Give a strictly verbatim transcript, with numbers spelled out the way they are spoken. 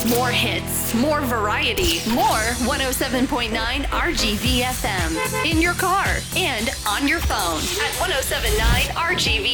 More hits, more variety, more one oh seven point nine R G V F M. In your car and on your phone at one oh seven point nine R G V